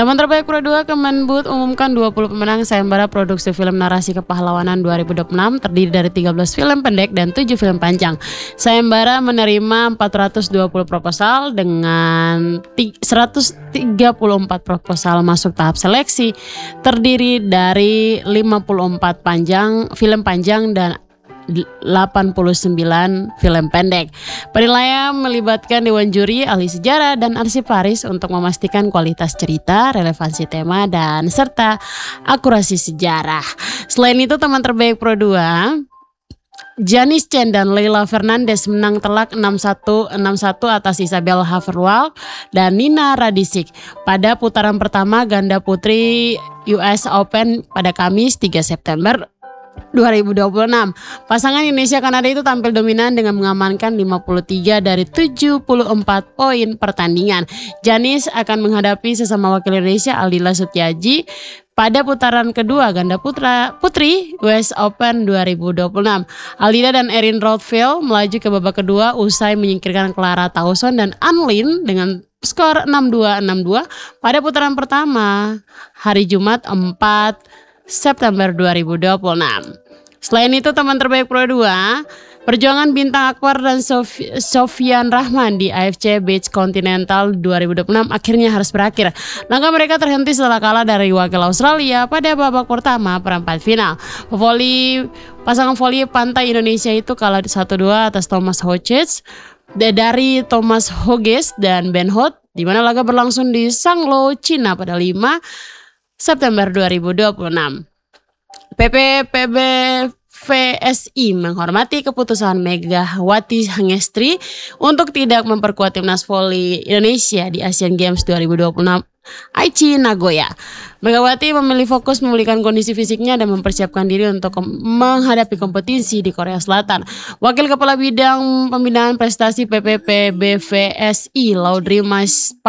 Taman Terbaik Pro 2 Kemendikbud umumkan 20 pemenang sayembara produksi film narasi kepahlawanan 2026 terdiri dari 13 film pendek dan 7 film panjang. Sayembara menerima 420 proposal dengan 134 proposal masuk tahap seleksi, terdiri dari 54 film panjang dan 89 film pendek. Penilaian melibatkan dewan juri, ahli sejarah, dan arsiparis untuk memastikan kualitas cerita, relevansi tema, dan serta akurasi sejarah. Selain itu, Taman Terbaik Pro 2 Janice Chen dan Leila Fernandez menang telak 6-1, 6-1 atas Isabel Haverwal dan Nina Radicic pada putaran pertama ganda putri US Open pada Kamis 3 September 2026. Pasangan Indonesia-Kanada itu tampil dominan dengan mengamankan 53 dari 74 poin pertandingan. Janice akan menghadapi sesama wakil Indonesia Aldila Sutiaji pada putaran kedua ganda putri US Open 2026. Aldila dan Erin Rothfield melaju ke babak kedua usai menyingkirkan Clara Tauson dan Anlin dengan skor 6-2, 6-2 pada putaran pertama hari Jumat 4 September 2026. Selain itu, Taman Terbaik Pro 2, perjuangan bintang Akbar dan Sofyan Rahman di AFC Beach Continental 2026 akhirnya harus berakhir. Langkah mereka terhenti setelah kalah dari wakil Australia pada babak pertama perempat final. Pasangan voli pantai Indonesia itu kalah 1-2 atas Thomas Hodges dari Thomas Hughes dan Ben Holt, di mana laga berlangsung di Sanglo, Cina pada 5 September 2026. PBVSI menghormati keputusan Megawati Hangestri untuk tidak memperkuat timnas voli Indonesia di Asian Games 2026 Aichi Nagoya. Megawati memilih fokus memulihkan kondisi fisiknya dan mempersiapkan diri untuk menghadapi kompetisi di Korea Selatan. Wakil Kepala Bidang Pembinaan Prestasi PBVSI Laudri Mas